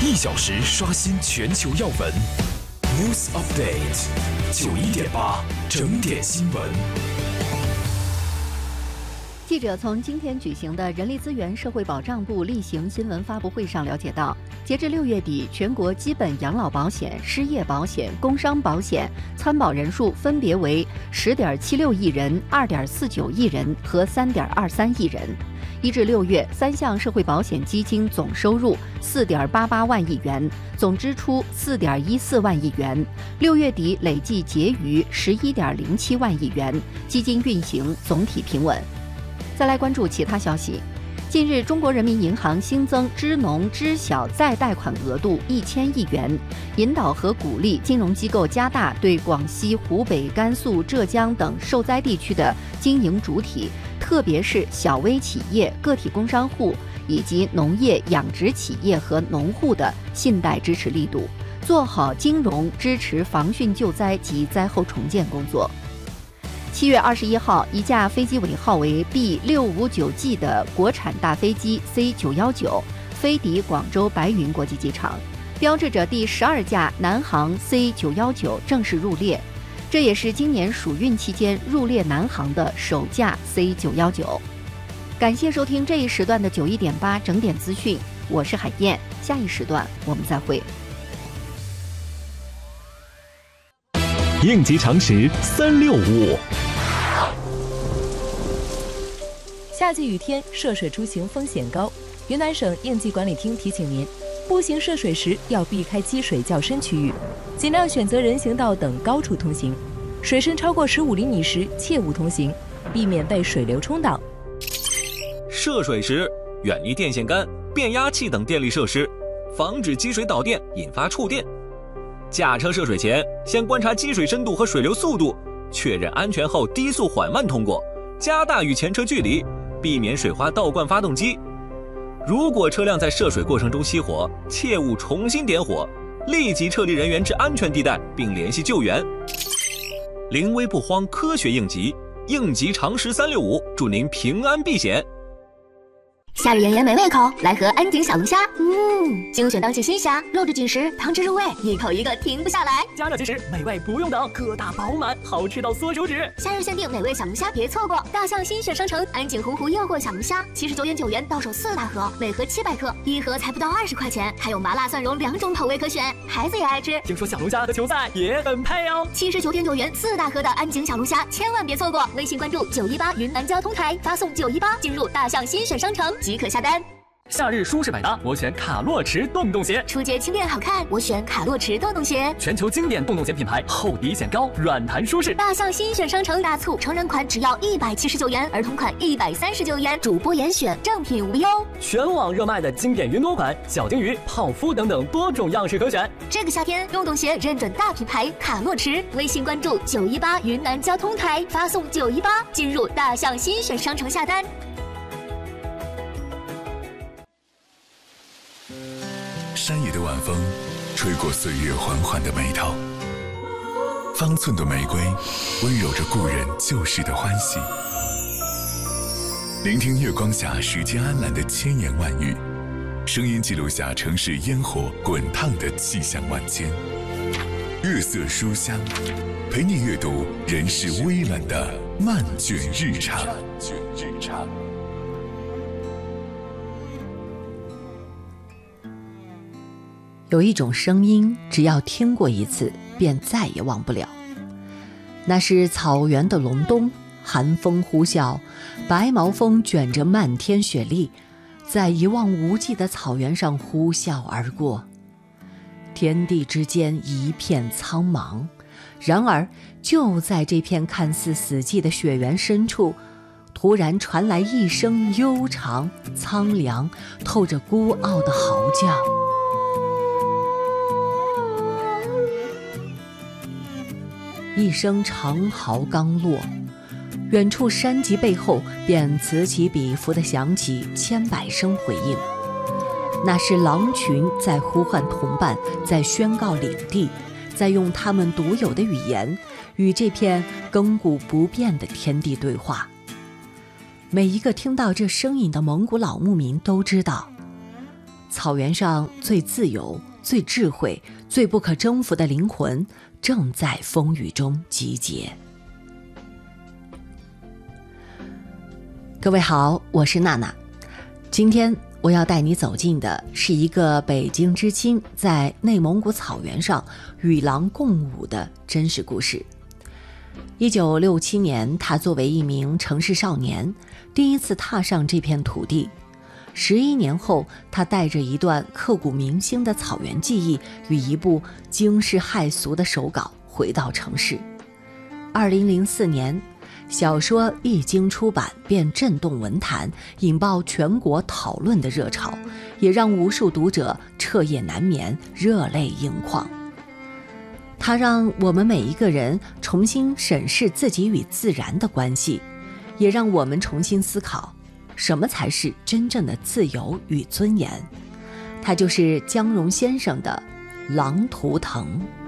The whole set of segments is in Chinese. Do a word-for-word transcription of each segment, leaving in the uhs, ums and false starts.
一小时刷新全球要闻 ，News Update， 九一点八整点新闻。 记者从今天举行的人力资源社会保障部例行新闻发布会上了解到，截至六月底，全国基本养老保险、失业保险、工伤保险参保人数分别为十点七六亿人、二点四九亿人和三点二三亿人。一至六月，三项社会保险基金总收入四点八八万亿元，总支出四点一四万亿元。六月底累计结余十一点零七万亿元，基金运行总体平稳。再来关注其他消息。近日，中国人民银行新增支农知小再贷款额度一千亿元，引导和鼓励金融机构加大对广西、湖北、甘肃、浙江等受灾地区的经营主体，特别是小微企业、个体工商户以及农业养殖企业和农户的信贷支持力度，做好金融支持防汛救灾及灾后重建工作。七月二十一号，一架飞机尾号为 B 六五九 G 的国产大飞机 C 九一九飞抵广州白云国际机场，标志着第十二架南航 C 九一九正式入列。这也是今年暑运期间入列南航的首架 C 九一九。感谢收听这一时段的九一点八整点资讯，我是海燕，下一时段我们再会。 应急常识三六五。 夏季雨天涉水出行风险高，云南省应急管理厅提醒您，步行涉水时要避开积水较深区域，尽量选择人行道等高处通行。水深超过十五厘米时切勿通行，避免被水流冲倒。 涉水时远离电线杆、变压器等电力设施，防止积水导电引发触电。驾车涉水前，先观察积水深度和水流速度，确认安全后低速缓慢通过，加大与前车距离，避免水花倒灌发动机。如果车辆在涉水过程中熄火，切勿重新点火，立即撤离人员至安全地带并联系救援。临危不慌，科学应急，应急常识三六五，祝您平安避险。 夏日炎炎没胃口，来盒安井小龙虾。嗯，精选当季新虾，肉质紧实，汤汁入味，一口一个停不下来。 加热即食，美味不用等，个大饱满，好吃到缩手指。 夏日限定美味小龙虾，别错过！大象新选商城安井鸿鹄诱惑小龙虾，七十九点九元到手四大盒，每盒七百克，一盒才不到二十块钱，还有麻辣蒜蓉两种口味可选，孩子也爱吃。 听说小龙虾和球赛也很配哦。 七十九点九元四大盒的安井小龙虾，千万别错过！微信关注九一八云南交通台，发送九一八进入大象新选商城即可下单。 夏日舒适百搭，我选卡洛驰洞洞鞋。 出街轻便好看，我选卡洛驰洞洞鞋。 全球经典洞洞鞋品牌，厚底显高，软弹舒适。 大象新选商城大促，成人款只要一百七十九元，儿童款一百三十九元，主播严选，正品无忧。 全网热卖的经典云朵款、小金鱼、泡芙等等多种样式可选。 这个夏天，洞洞鞋认准大品牌卡洛驰。微信关注九一八云南交通台，发送九一八进入大象新选商城下单。 山野的晚风吹过岁月缓缓的眉头，方寸的玫瑰温柔着故人旧时的欢喜。聆听月光下时间安澜的千言万语，声音记录下城市烟火滚烫的气象万千。月色书香，陪你阅读人世微澜的漫卷日常。 有一种声音，只要听过一次，便再也忘不了。那是草原的隆冬，寒风呼啸，白毛风卷着漫天雪粒，在一望无际的草原上呼啸而过。天地之间一片苍茫，然而就在这片看似死寂的雪原深处，突然传来一声悠长、苍凉、透着孤傲的嚎叫。一声长嚎刚落，远处山脊背后便此起彼伏地响起千百声回应。那是狼群在呼唤同伴，在宣告领地，在用他们独有的语言与这片亘古不变的天地对话。每一个听到这声音的蒙古老牧民都知道， 草原上最自由、最智慧、最不可征服的灵魂正在风雨中集结。各位好，我是娜娜。今天我要带你走进的是一个北京知青在内蒙古草原上与狼共舞的真实故事。一九六七年，他作为一名城市少年，第一次踏上这片土地。十一年后，他带着一段刻骨铭心的草原记忆与一部惊世骇俗的手稿回到城市。二零零四年，小说一经出版便震动文坛，引爆全国讨论的热潮，也让无数读者彻夜难眠，热泪盈眶。它让我们每一个人重新审视自己与自然的关系，也让我们重新思考什么才是真正的自由与尊严。它就是江荣先生的《狼图腾》。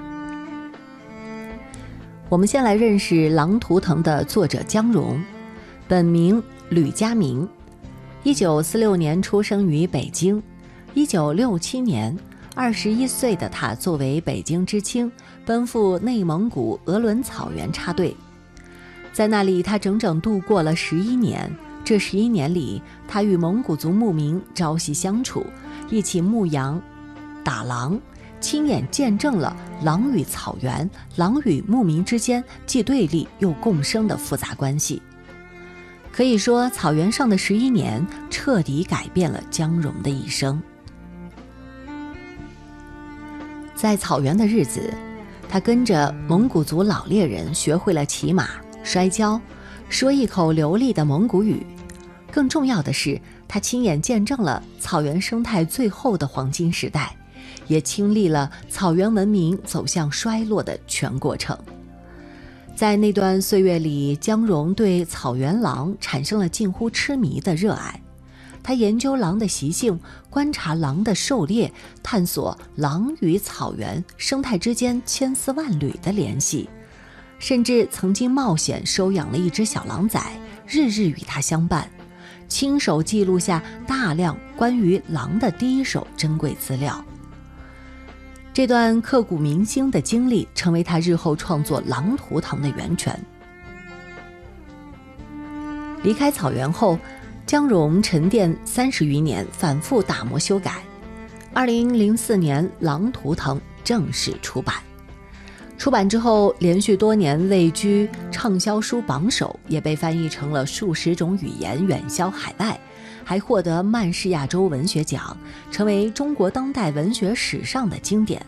我们先来认识《狼图腾》的作者江荣，本名吕佳明，一九四六年出生于北京。一九六七年，二十一岁的他作为北京知青，奔赴内蒙古鄂伦草原插队。在那里，他整整度过了十一年。这十一年里，他与蒙古族牧民朝夕相处，一起牧羊、打狼，亲眼见证了狼与草原、狼与牧民之间既对立又共生的复杂关系。可以说，草原上的十一年彻底改变了江荣的一生。在草原的日子，他跟着蒙古族老猎人学会了骑马、摔跤，说一口流利的蒙古语。更重要的是，他亲眼见证了草原生态最后的黄金时代，也亲历了草原文明走向衰落的全过程。在那段岁月里，江荣对草原狼产生了近乎痴迷的热爱。他研究狼的习性，观察狼的狩猎，探索狼与草原生态之间千丝万缕的联系，甚至曾经冒险收养了一只小狼崽，日日与它相伴，亲手记录下大量关于狼的第一手珍贵资料。这段刻骨铭心的经历成为他日后创作《狼图腾》的源泉。离开草原后，江荣沉淀三十余年，反复打磨修改。二零零四年，《狼图腾》正式出版。出版之后，连续多年位居畅销书榜首，也被翻译成了数十种语言，远销海外，还获得曼氏亚洲文学奖，成为中国当代文学史上的经典。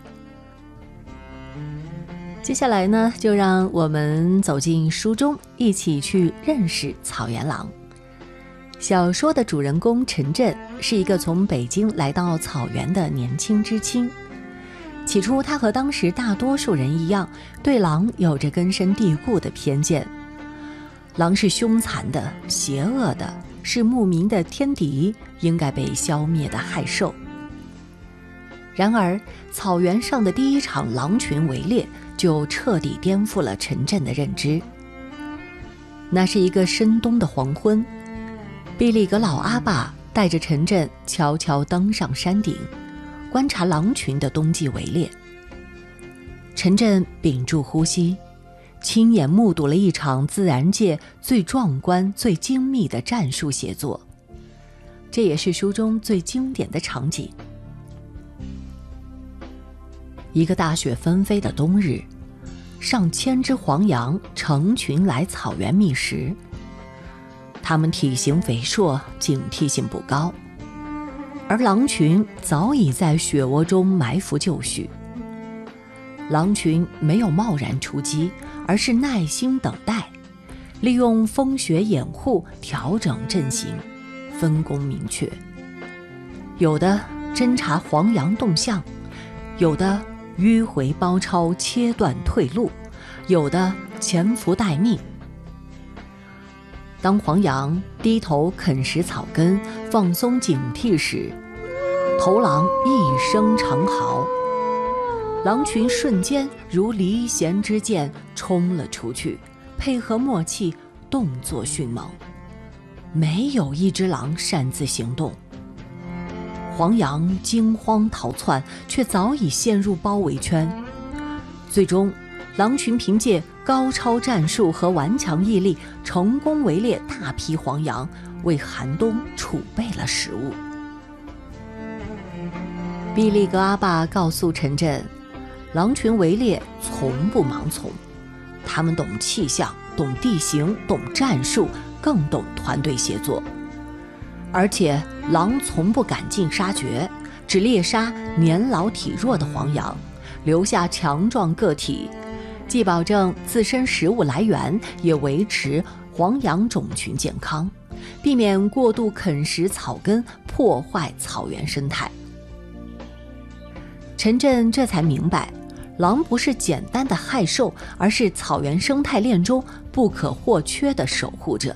接下来呢，就让我们走进书中，一起去认识草原狼。小说的主人公陈震是一个从北京来到草原的年轻知青。起初，他和当时大多数人一样，对狼有着根深蒂固的偏见。狼是凶残的、邪恶的，是牧民的天敌，应该被消灭的害兽。然而，草原上的第一场狼群围猎就彻底颠覆了陈震的认知。那是一个深冬的黄昏，比利格老阿爸带着陈震悄悄登上山顶，观察狼群的冬季围猎。陈震屏住呼吸，亲眼目睹了一场自然界最壮观、最精密的战术协作。这也是书中最经典的场景。一个大雪纷飞的冬日，上千只黄羊成群来草原觅食。它们体型肥硕，警惕性不高，而狼群早已在雪窝中埋伏就绪。狼群没有贸然出击，而是耐心等待，利用风雪掩护调整阵型，分工明确。有的侦察黄羊动向，有的迂回包抄切断退路，有的潜伏待命。当黄羊低头啃食草根，放松警惕时，头狼一声长嚎，狼群瞬间如离弦之箭冲了出去，配合默契，动作迅猛，没有一只狼擅自行动。 黄羊惊慌逃窜，却早已陷入包围圈。最终，狼群凭借高超战术和顽强毅力，成功围猎大批黄羊，为寒冬储备了食物。毕利格阿爸告诉陈震，狼群围猎从不盲从，他们懂气象，懂地形，懂战术，更懂团队协作。而且狼从不赶尽杀绝，只猎杀年老体弱的黄羊，留下强壮个体，既保证自身食物来源，也维持黄羊种群健康，避免过度啃食草根，破坏草原生态。陈震这才明白，狼不是简单的害兽，而是草原生态链中不可或缺的守护者。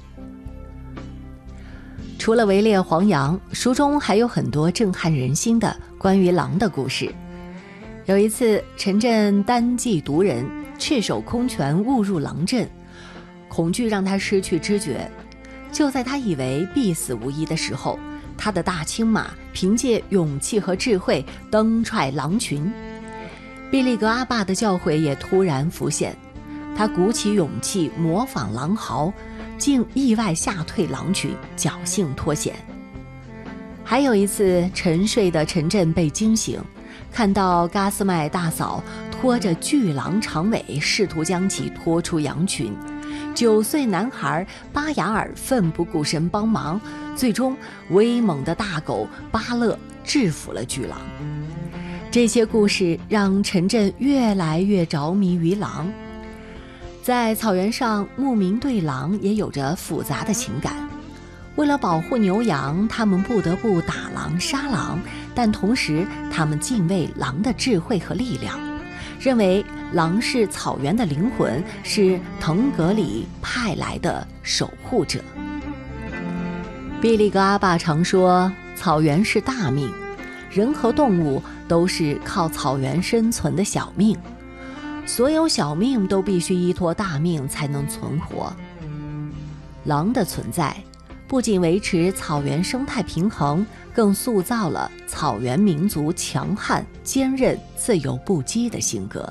除了围猎黄羊，书中还有很多震撼人心的关于狼的故事。有一次，陈震单骑独人，赤手空拳误入狼阵，恐惧让他失去知觉。就在他以为必死无疑的时候，他的大青马凭借勇气和智慧蹬踹狼群。毕利格阿爸的教诲也突然浮现，他鼓起勇气模仿狼嚎，竟意外吓退狼群，侥幸脱险。还有一次，沉睡的陈震被惊醒，看到嘎斯麦大嫂拖着巨狼长尾，试图将其拖出羊群。九岁男孩巴雅尔奋不顾身帮忙，最终威猛的大狗巴勒制服了巨狼。这些故事让陈震越来越着迷于狼。在草原上，牧民对狼也有着复杂的情感。为了保护牛羊，他们不得不打狼杀狼，但同时他们敬畏狼的智慧和力量，认为狼是草原的灵魂，是腾格里派来的守护者。毕利格阿爸常说，草原是大命，人和动物都是靠草原生存的小命，所有小命都必须依托大命才能存活。狼的存在不仅维持草原生态平衡，更塑造了草原民族强悍、坚韧、自由不羁的性格。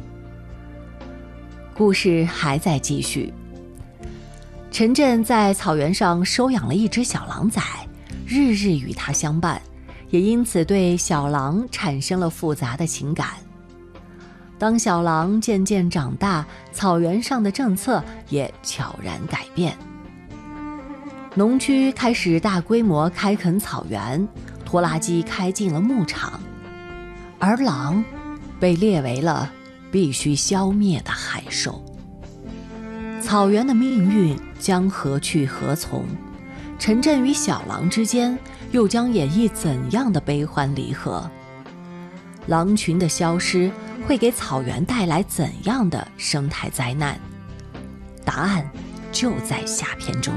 故事还在继续。陈震在草原上收养了一只小狼崽，日日与它相伴，也因此对小狼产生了复杂的情感。当小狼渐渐长大，草原上的政策也悄然改变。农区开始大规模开垦草原，拖拉机开进了牧场，而狼被列为了必须消灭的害兽。草原的命运将何去何从？陈震与小狼之间又将演绎怎样的悲欢离合？狼群的消失会给草原带来怎样的生态灾难？答案就在下篇中。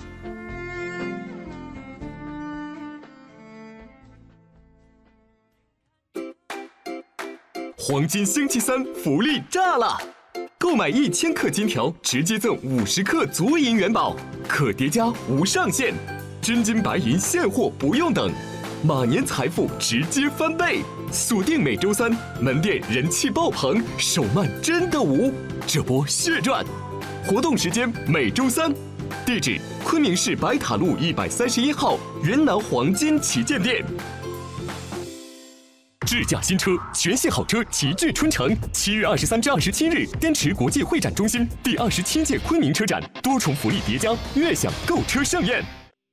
黄金星期三福利炸了！购买一千克金条，直接赠五十克足银元宝，可叠加无上限，真金白银现货不用等，马年财富直接翻倍！锁定每周三，门店人气爆棚，手慢真的无，这波血赚！活动时间每周三，地址昆明市白塔路一百三十一号云南黄金旗舰店。智驾新车，全系好车齐聚春城。七月二十三至二十七日，滇池国际会展中心第二十七届昆明车展，多重福利叠加，悦享购车盛宴。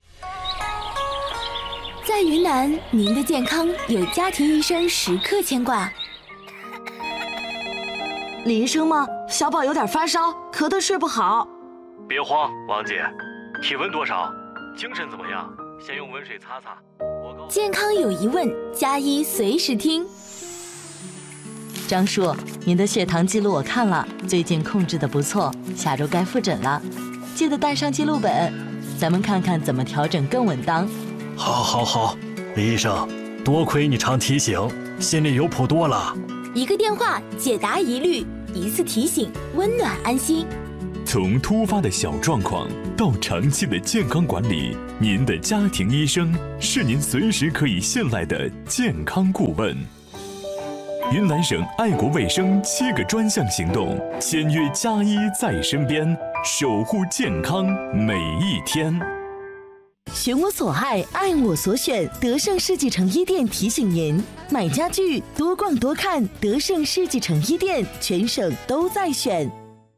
在云南，您的健康有家庭医生时刻牵挂。 李医生吗？小宝有点发烧，咳得睡不好。 别慌，王姐，体温多少？精神怎么样？先用温水擦擦。 健康有疑问，加医随时听。 张叔，您的血糖记录我看了，最近控制得不错，下周该复诊了，记得带上记录本，咱们看看怎么调整更稳当。 好，好，好，李医生，多亏你常提醒，心里有谱多了。 一个电话解答疑虑，一次提醒温暖安心。 从突发的小状况到长期的健康管理，您的家庭医生是您随时可以信赖的健康顾问。云南省爱国卫生七个专项行动，签约加医在身边，守护健康每一天。 选我所爱，爱我所选。德胜世纪城一店提醒您：买家具多逛多看，德胜世纪城一店全省都在选。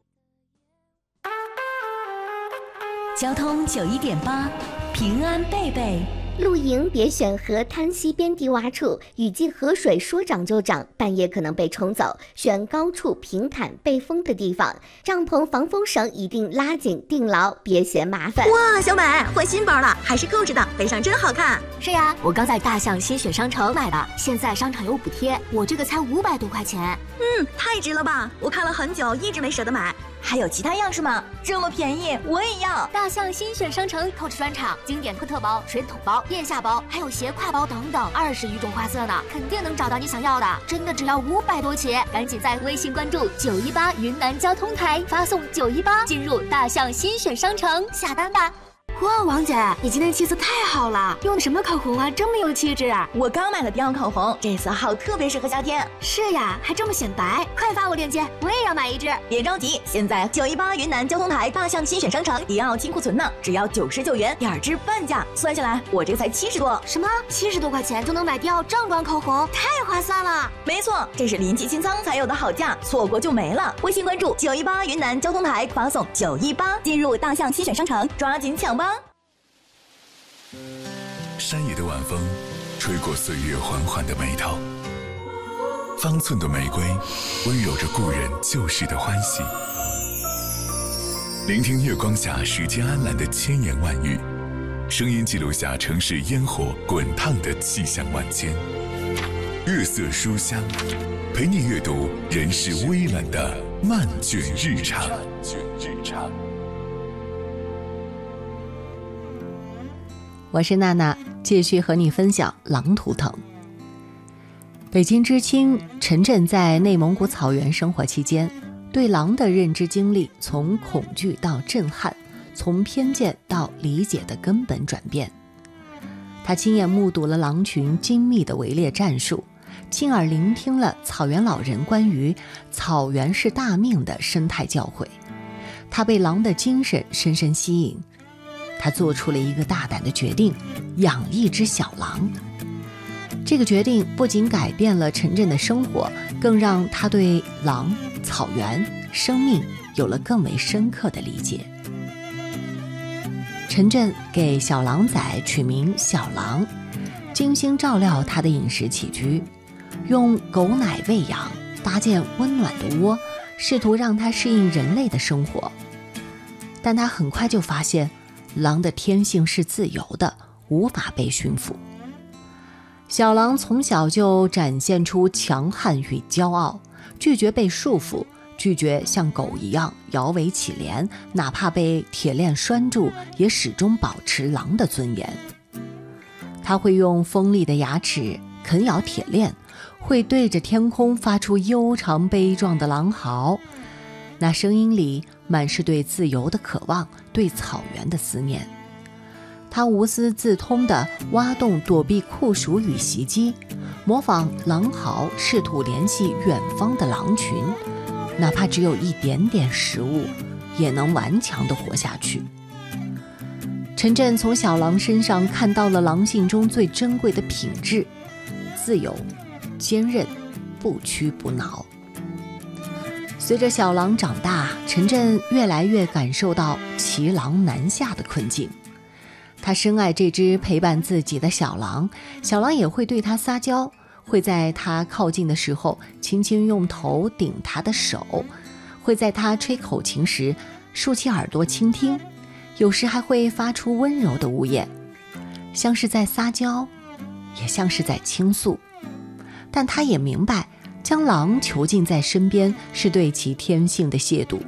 交通九一点八，平安贝贝。 露营别选河滩溪边低洼处，雨季河水说涨就涨，半夜可能被冲走。选高处平坦背风的地方，帐篷防风绳一定拉紧定牢，别嫌麻烦。 哇，小美换新包了，还是购置的，背上真好看。 是呀，我刚在大象新选商城买的，现在商场有补贴，我这个才五百多块钱。 嗯，太值了吧！我看了很久，一直没舍得买。还有其他样式吗？这么便宜，我也要！ 大象新选商城 Coach 专场，经典特特包、水桶包、腋下包，还有斜挎包等等，二十余种花色呢，肯定能找到你想要的。真的只要五百多起，赶紧在微信关注九一八云南交通台，发送九一八进入大象新选商城下单吧。哇，王姐，你今天气色太好了，用的什么口红啊，这么有气质？ 我刚买了迪奥口红，这色号特别适合夏天。 是呀，还这么显白，快发我链接，我也要买一支。 别着急，现在九一八云南交通台大象新选商城迪奥清库存呢，只要九十九元，两支半价，算下来我这才七十多。 什么？七十多块钱就能买迪奥正装口红，太划算了！ 没错，这是临期清仓才有的好价，错过就没了。微信关注九一八云南交通台，发送九一八进入大象新选商城，抓紧抢吧！ 山野的晚风吹过岁月缓缓的眉头，方寸的玫瑰温柔着故人旧时的欢喜。聆听月光下时间安澜的千言万语，声音记录下城市烟火滚烫的气象万千。月色书香，陪你阅读人世微澜的漫卷日常。 我是娜娜，继续和你分享狼图腾。北京知青陈震在内蒙古草原生活期间，对狼的认知经历从恐惧到震撼，从偏见到理解的根本转变。他亲眼目睹了狼群精密的围猎战术，亲耳聆听了草原老人关于草原是大命的生态教诲。他被狼的精神深深吸引，他做出了一个大胆的决定，养一只小狼。这个决定不仅改变了陈震的生活，更让他对狼、草原、生命有了更为深刻的理解。陈震给小狼崽取名小狼，精心照料他的饮食起居，用狗奶喂养，搭建温暖的窝，试图让他适应人类的生活。但他很快就发现，狼的天性是自由的，无法被驯服。小狼从小就展现出强悍与骄傲，拒绝被束缚，拒绝像狗一样摇尾乞怜，哪怕被铁链拴住，也始终保持狼的尊严。他会用锋利的牙齿啃咬铁链，会对着天空发出悠长悲壮的狼嚎，那声音里满是对自由的渴望，对草原的思念。他无师自通地挖洞躲避酷暑与袭击，模仿狼嚎，试图联系远方的狼群，哪怕只有一点点食物，也能顽强地活下去。陈震从小狼身上看到了狼性中最珍贵的品质：自由、坚韧、不屈不挠。随着小狼长大，陈震越来越感受到骑狼南下的困境。他深爱这只陪伴自己的小狼，小狼也会对他撒娇，会在他靠近的时候轻轻用头顶他的手，会在他吹口琴时竖起耳朵倾听，有时还会发出温柔的呜咽，像是在撒娇，也像是在倾诉。但他也明白，将狼囚禁在身边是对其天性的亵渎。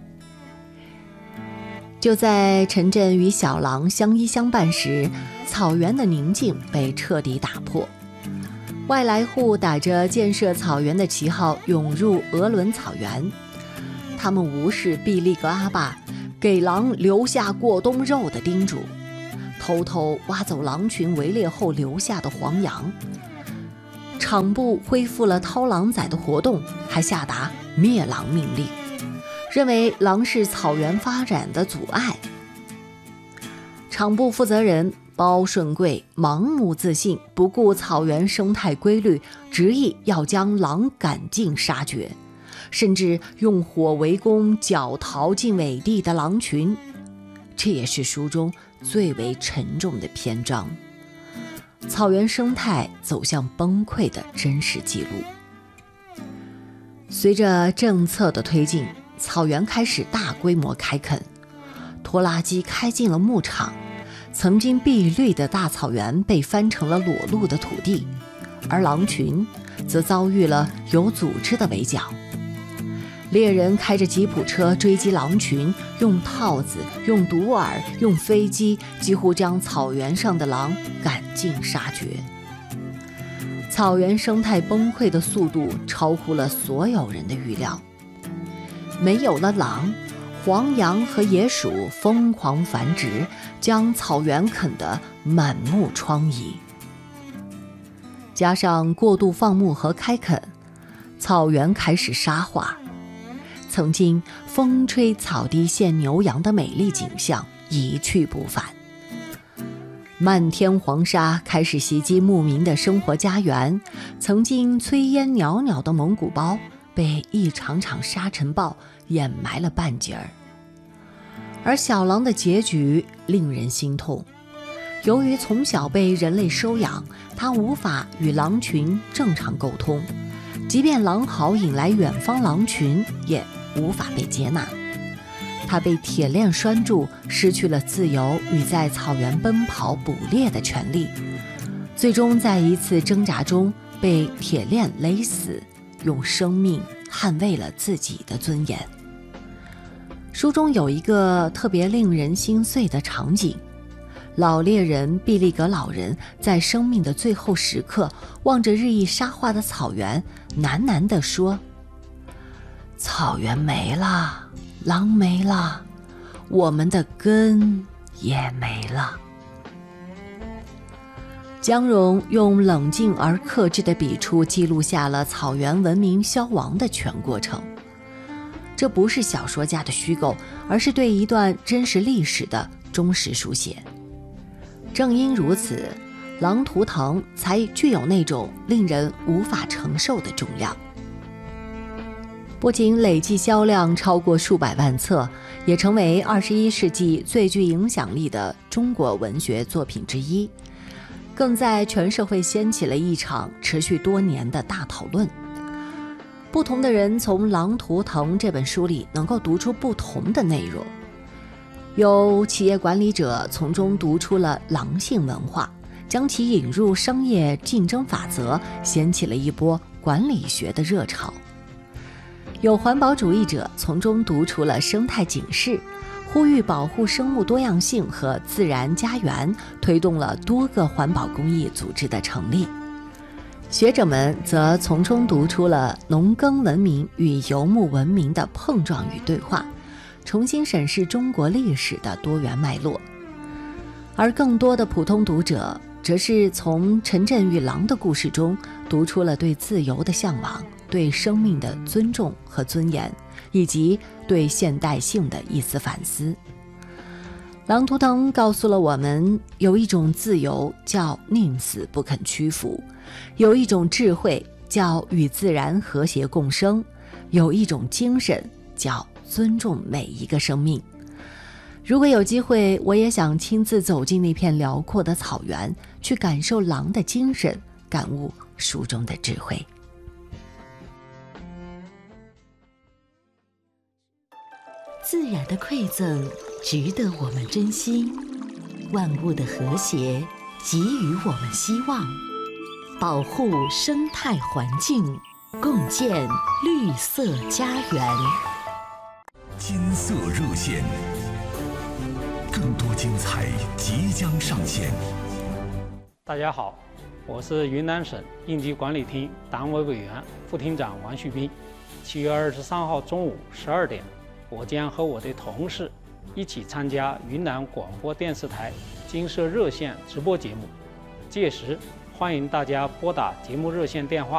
就在陈震与小狼相依相伴时，草原的宁静被彻底打破。外来户打着建设草原的旗号涌入鄂伦草原，他们无视毕利格阿坝给狼留下过冬肉的叮嘱，偷偷挖走狼群围猎后留下的黄羊。厂部恢复了掏狼崽的活动，还下达灭狼命令，认为狼是草原发展的阻碍。厂部负责人包顺贵盲目自信，不顾草原生态规律，执意要将狼赶尽杀绝，甚至用火围攻狡逃进尾地的狼群。这也是书中最为沉重的篇章，草原生态走向崩溃的真实记录。随着政策的推进，草原开始大规模开垦，拖拉机开进了牧场，曾经碧绿的大草原被翻成了裸露的土地，而狼群则遭遇了有组织的围剿。猎人开着吉普车追击狼群，用套子、用毒饵、用飞机，几乎将草原上的狼赶尽杀绝。草原生态崩溃的速度超乎了所有人的预料。没有了狼，黄羊和野鼠疯狂繁殖，将草原啃得满目疮痍。加上过度放牧和开垦，草原开始沙化。曾经风吹草低见牛羊的美丽景象一去不返，漫天黄沙开始袭击牧民的生活家园，曾经炊烟袅袅的蒙古包被一场场沙尘暴掩埋了半截儿。而小狼的结局令人心痛，由于从小被人类收养，它无法与狼群正常沟通，即便狼嚎引来远方狼群，也无法被接纳。他被铁链拴住，失去了自由与在草原奔跑捕猎的权利，最终在一次挣扎中被铁链勒死，用生命捍卫了自己的尊严。书中有一个特别令人心碎的场景，老猎人毕利格老人在生命的最后时刻，望着日益沙化的草原，喃喃地说：草原没了，狼没了，我们的根也没了。江荣用冷静而克制的笔触记录下了草原文明消亡的全过程。这不是小说家的虚构，而是对一段真实历史的忠实书写。正因如此，《狼图腾》才具有那种令人无法承受的重量。不仅累计销量超过数百万册，也成为二十一世纪最具影响力的中国文学作品之一，更在全社会掀起了一场持续多年的大讨论。不同的人从《狼图腾》这本书里能够读出不同的内容，有企业管理者从中读出了狼性文化，将其引入商业竞争法则，掀起了一波管理学的热潮。有环保主义者从中读出了生态警示，呼吁保护生物多样性和自然家园，推动了多个环保公益组织的成立。学者们则从中读出了农耕文明与游牧文明的碰撞与对话，重新审视中国历史的多元脉络。而更多的普通读者则是从陈震与狼的故事中读出了对自由的向往，对生命的尊重和尊严，以及对现代性的一丝反思。狼图腾告诉了我们，有一种自由叫宁死不肯屈服，有一种智慧叫与自然和谐共生，有一种精神叫尊重每一个生命。如果有机会，我也想亲自走进那片辽阔的草原，去感受狼的精神，感悟书中的智慧。 自然的馈赠值得我们珍惜，万物的和谐给予我们希望，保护生态环境，共建绿色家园。 金色热线，更多精彩即将上线。 大家好，我是云南省应急管理厅党委委员、副厅长王旭斌。七月二十三号中午十二点，我将和我的同事一起参加云南广播电视台金社热线直播节目。届时，欢迎大家拨打节目热线电话